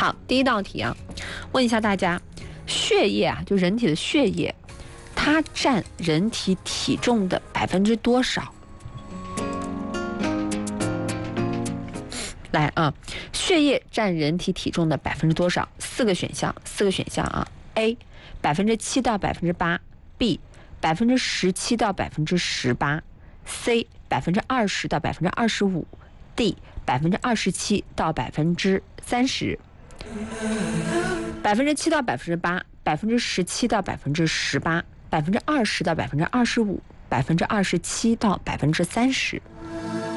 好，第一道题啊，问一下大家，血液啊，就人体的血液，它占人体体重的多少？来啊，血液占人体体重的多少？四个选项啊 ：A 7%到8%，B 17%到18%，C 20%到25%，D 27%到30%。7%到8%，17%到18%，20%到25%，27%到30%。